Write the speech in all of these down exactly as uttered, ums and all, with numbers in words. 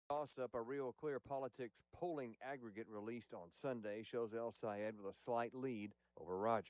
Toss-up, a Real Clear Politics polling aggregate released on Sunday shows El Sayed with a slight lead over Rogers.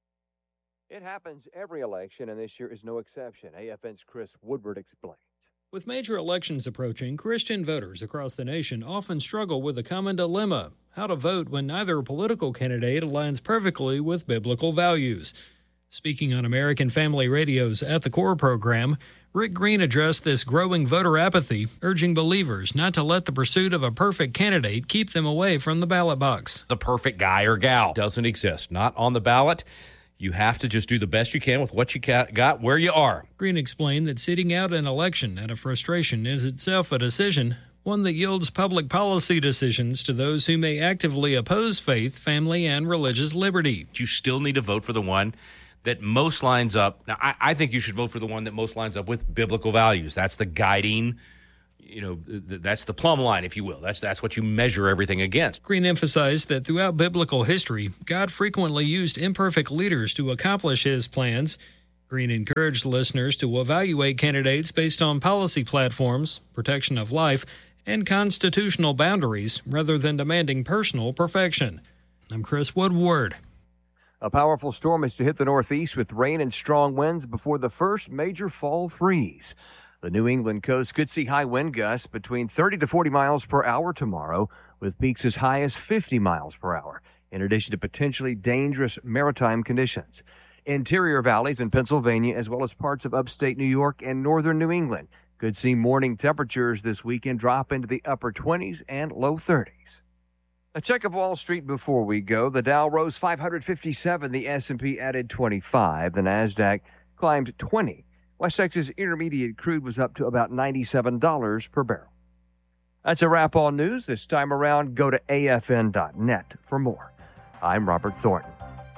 It happens every election, and this year is no exception. A F N's Chris Woodward explains. With major elections approaching, Christian voters across the nation often struggle with a common dilemma: how to vote when neither political candidate aligns perfectly with biblical values. Speaking on American Family Radio's At the Core program, Rick Green addressed this growing voter apathy, urging believers not to let the pursuit of a perfect candidate keep them away from the ballot box. The perfect guy or gal doesn't exist, not on the ballot. You have to just do the best you can with what you got where you are. Green explained that sitting out an election out of frustration is itself a decision, one that yields public policy decisions to those who may actively oppose faith, family, and religious liberty. You still need to vote for the one that most lines up. Now, I, I think you should vote for the one that most lines up with biblical values. That's the guiding, you know, th- that's the plumb line, if you will. That's that's what you measure everything against. Green emphasized that throughout biblical history, God frequently used imperfect leaders to accomplish his plans. Green encouraged listeners to evaluate candidates based on policy platforms, protection of life, and constitutional boundaries, rather than demanding personal perfection. I'm Chris Woodward. A powerful storm is to hit the Northeast with rain and strong winds before the first major fall freeze. The New England coast could see high wind gusts between thirty to forty miles per hour tomorrow, with peaks as high as fifty miles per hour, in addition to potentially dangerous maritime conditions. Interior valleys in Pennsylvania, as well as parts of upstate New York and northern New England, could see morning temperatures this weekend drop into the upper twenties and low thirties. A check of Wall Street before we go. The Dow rose five hundred fifty-seven. The S and P added twenty-five. The NASDAQ climbed twenty. West Texas Intermediate crude was up to about ninety-seven dollars per barrel. That's a wrap on news. This time around, go to A F N dot net for more. I'm Robert Thornton.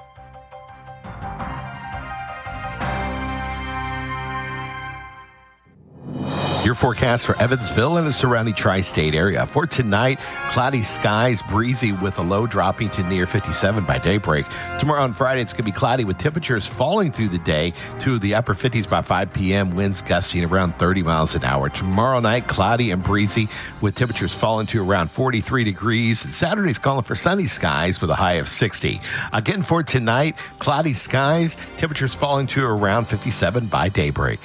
Your forecast for Evansville and the surrounding tri-state area. For tonight, cloudy skies, breezy with a low dropping to near fifty-seven by daybreak. Tomorrow on Friday, it's going to be cloudy with temperatures falling through the day to the upper fifties by five p.m., winds gusting around thirty miles an hour. Tomorrow night, cloudy and breezy with temperatures falling to around forty-three degrees. And Saturday's calling for sunny skies with a high of sixty. Again, for tonight, cloudy skies, temperatures falling to around fifty-seven by daybreak.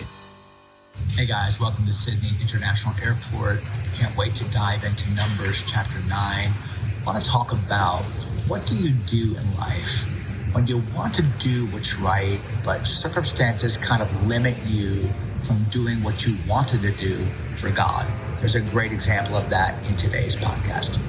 Hey guys, welcome to Sydney International Airport. Can't wait to dive into Numbers chapter nine. I want to talk about what do you do in life when you want to do what's right, but circumstances kind of limit you from doing what you wanted to do for God. There's a great example of that in today's podcast.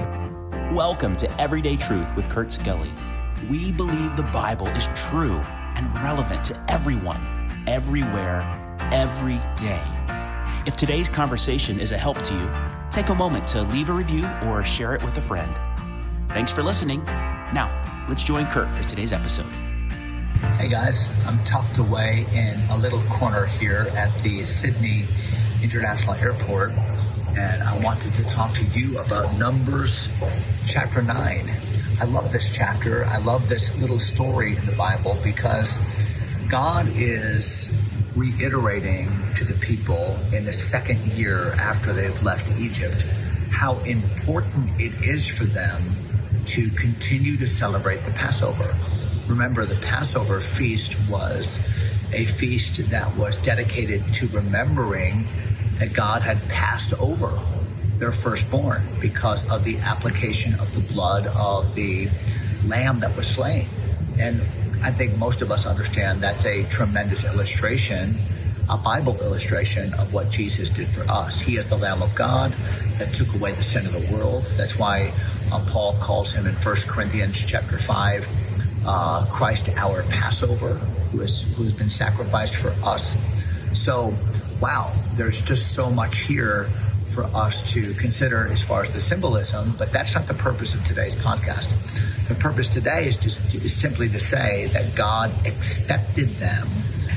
Welcome to Everyday Truth with Kurt Skelly. We believe the Bible is true and relevant to everyone, everywhere, every day. If today's conversation is a help to you, take a moment to leave a review or share it with a friend. Thanks for listening. Now, let's join Kurt for today's episode. Hey guys, I'm tucked away in a little corner here at the Sydney International Airport, and I wanted to talk to you about Numbers chapter nine. I love this chapter. I love this little story in the Bible because God is reiterating to the people in the second year after they've left Egypt how important it is for them to continue to celebrate the Passover. Remember, the Passover feast was a feast that was dedicated to remembering that God had passed over their firstborn because of the application of the blood of the lamb that was slain. And I think most of us understand that's a tremendous illustration, a Bible illustration of what Jesus did for us. He is the Lamb of God that took away the sin of the world. That's why uh, Paul calls him in First Corinthians chapter five, uh, Christ our Passover, who is who has been sacrificed for us. So, wow, there's just so much here for us to consider as far as the symbolism, but that's not the purpose of today's podcast. The purpose today is just is simply to say that God expected them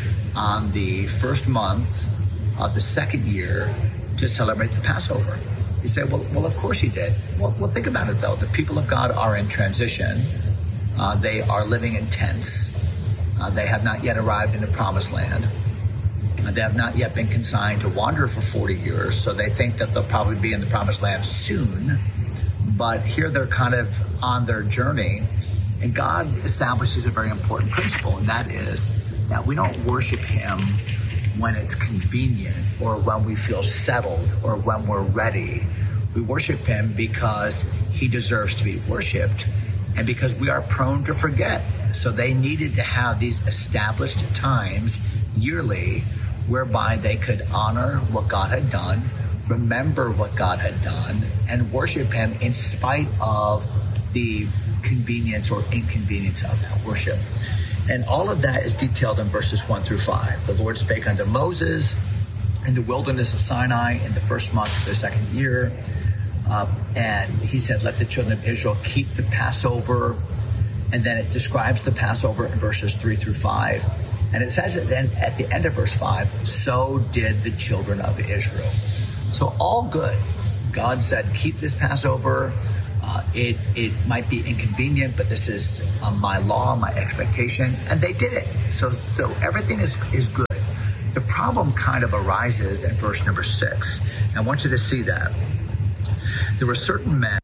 on the first month of the second year to celebrate the Passover. You say, well, well, of course he did. Well, well think about it though. The people of God are in transition. Uh, they are living in tents. Uh, they have not yet arrived in the promised land. They have not yet been consigned to wander for forty years, so they think that they'll probably be in the promised land soon. But here they're kind of on their journey, and God establishes a very important principle, and that is that we don't worship him when it's convenient or when we feel settled or when we're ready. We worship him because he deserves to be worshiped and because we are prone to forget. So they needed to have these established times yearly whereby they could honor what God had done, remember what God had done, and worship him in spite of the convenience or inconvenience of that worship. And all of that is detailed in verses one through five. The Lord spake unto Moses in the wilderness of Sinai in the first month of the second year. Uh, and he said, let the children of Israel keep the Passover. And then it describes the Passover in verses three through five. And it says it then at the end of verse five, so did the children of Israel. So all good. God said, keep this Passover. Uh, it it might be inconvenient, but this is uh, my law, my expectation, and they did it. So so everything is, is good. The problem kind of arises in verse number six. I want you to see that. There were certain men